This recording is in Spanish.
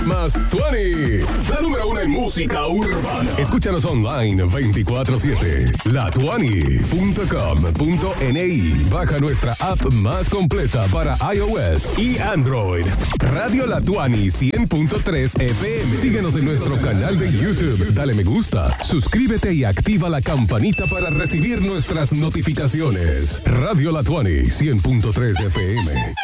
Más 20, la número 1 en música urbana. Escúchanos online 24/7. latuani.com.ni. Baja nuestra app más completa para iOS y Android. Radio La Tuani 100.3 FM. Síguenos en nuestro canal de YouTube. Dale me gusta, suscríbete y activa la campanita para recibir nuestras notificaciones. Radio La Tuani 100.3 FM.